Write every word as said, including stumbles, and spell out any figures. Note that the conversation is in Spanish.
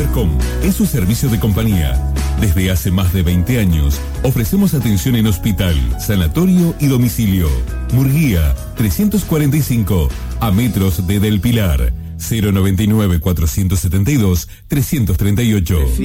Evercom es su servicio de compañía. Desde hace más de veinte años ofrecemos atención en hospital, sanatorio y domicilio. Murguía trescientos cuarenta y cinco, a metros de Del Pilar. cero noventa y nueve, cuatrocientos setenta y dos, trescientos treinta y ocho.